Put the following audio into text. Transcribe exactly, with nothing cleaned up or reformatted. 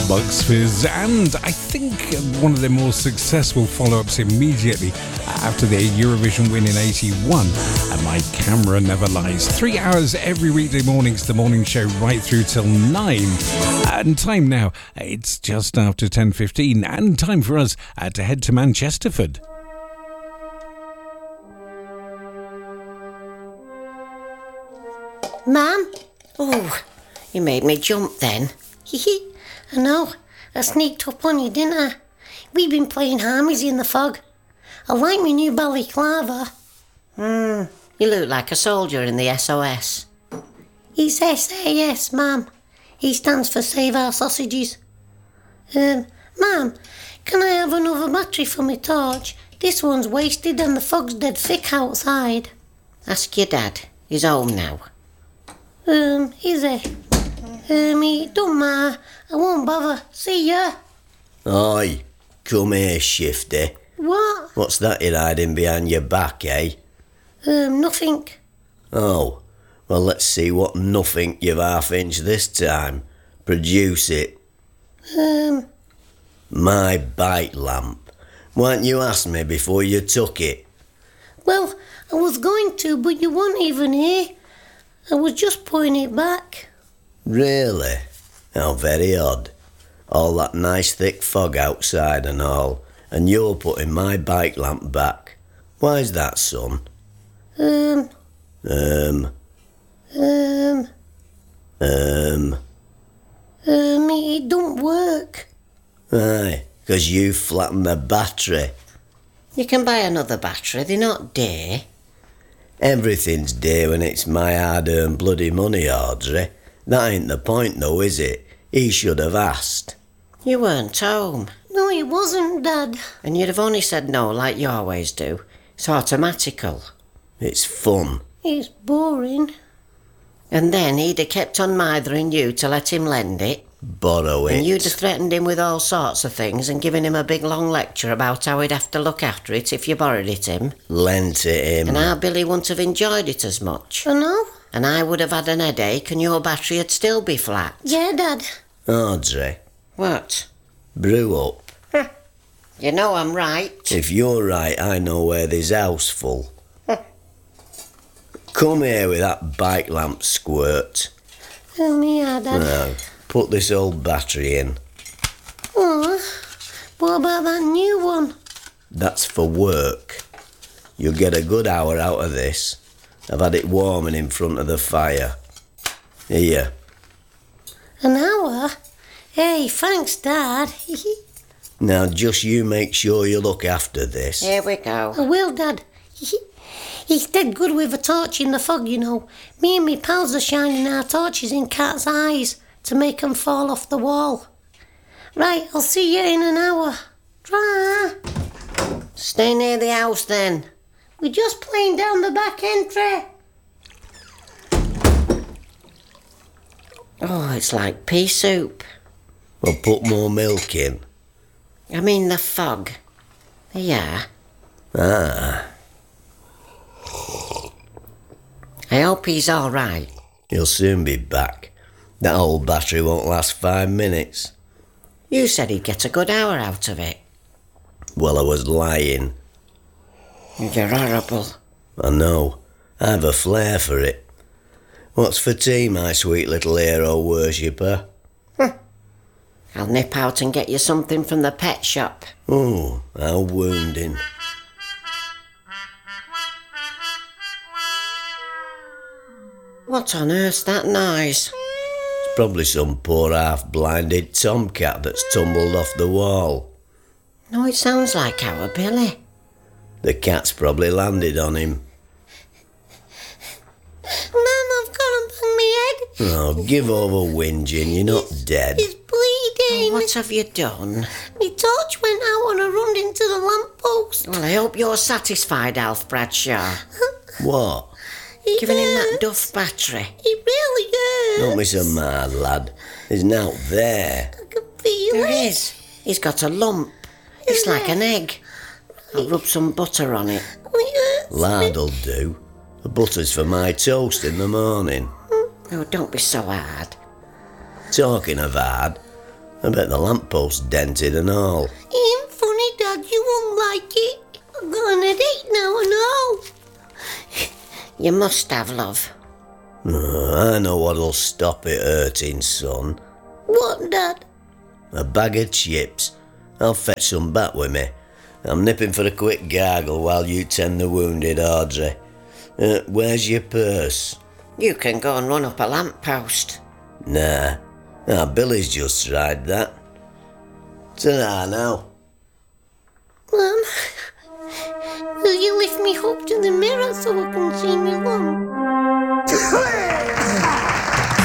Bugs Fizz, and I think one of their more successful follow-ups immediately after their Eurovision win in eighty-one, and My Camera Never Lies. Three hours every weekday mornings, the morning show right through till nine. And time now, it's just after ten fifteen, and time for us uh, to head to Manchesterford. Ma'am? Oh, you made me jump then. Hee I know. I sneaked up on you, didn't I? We've been playing harmies in the fog. I like my new balaclava. Hmm, you look like a soldier in the S O S. It's S A S, ma'am. He stands for Save Our Sausages. Um, ma'am, can I have another battery for my torch? This one's wasted and the fog's dead thick outside. Ask your dad. He's home now. Um, is he? Um, it don't matter. I won't bother. See ya. Oi, come here, Shifty. What? What's that you're hiding behind your back, eh? Um, nothing. Oh, well, let's see what nothing you've half-inched this time. Produce it. Um... My bike lamp. Why didn't you ask me before you took it? Well, I was going to, but you weren't even here. I was just putting it back. Really? How very odd. All that nice thick fog outside and all, and you're putting my bike lamp back. Why's that, son? Um... Um... Um... Um... Um, it don't work. Aye, 'cause you flattened the battery. You can buy another battery, they're not dear. Everything's dear when it's my hard-earned bloody money, Audrey. That ain't the point, though, is it? He should have asked. You weren't home. No, it wasn't, Dad. And you'd have only said no like you always do. It's automatical. It's fun. It's boring. And then he'd have kept on mithering you to let him lend it. Borrow it. And you'd have threatened him with all sorts of things and given him a big long lecture about how he'd have to look after it if you borrowed it him. Lent it him. And our Billy wouldn't have enjoyed it as much. I know. And I would have had an headache and your battery would still be flat. Yeah, Dad. Audrey. What? Brew up. Huh. You know I'm right. If you're right, I know where there's house full. Huh. Come here with that bike lamp squirt. Oh, yeah, Dad. Now, put this old battery in. Oh, what about that new one? That's for work. You'll get a good hour out of this. I've had it warming in front of the fire. Here. An hour? Hey, thanks, Dad. Now, just you make sure you look after this. Here we go. I will, Dad. He's dead good with a torch in the fog, you know. Me and me pals are shining our torches in Cat's eyes to make 'em fall off the wall. Right, I'll see you in an hour. Try. Stay near the house then. We're just playing down the back entry. Oh, it's like pea soup. Well, put more milk in. I mean the fog. Yeah. Ah. I hope he's all right. He'll soon be back. That old battery won't last five minutes. You said he'd get a good hour out of it. Well, I was lying. You're horrible. I know. I have a flair for it. What's for tea, my sweet little hero worshipper? I'll nip out and get you something from the pet shop. Oh, how wounding. What on earth's that noise? It's probably some poor half-blinded tomcat that's tumbled off the wall. No, it sounds like our Billy. The cat's probably landed on him. Mum, I've got a bang me head. Oh, give over whinging, you're not it's, dead. It's bleeding. Oh, what have you done? My torch went out and I run into the lamppost. Well, I hope you're satisfied, Alf Bradshaw. What? It Giving hurts. him that duff battery. It really hurts. Don't be so mad, lad. There's nought there. I can feel there it. There is. He's got a lump. It's is like there? An egg. I'll rub some butter on it. it Lard'll do. The butter's for my toast in the morning. Oh, don't be so hard. Talking of hard, I bet the lampost's dented and all. Ain't funny, Dad, you won't like it. I'm going to eat now, I know. You must have, love. Oh, I know what'll stop it hurting, son. What, Dad? A bag of chips. I'll fetch some back with me. I'm nipping for a quick gargle while you tend the wounded, Audrey. Uh, where's your purse? You can go and run up a lamppost. Nah. Ah, Billy's just tried that. Ta-ra now. Mum, will you lift me up to the mirror so I can see me mum?